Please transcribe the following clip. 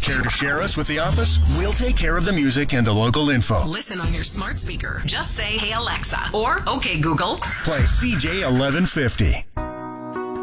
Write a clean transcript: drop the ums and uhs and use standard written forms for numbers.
Care to share us with the office? We'll take care of the music and the local info. Listen on your smart speaker. Just say, "Hey Alexa," or "Okay Google." Play CJ 1150.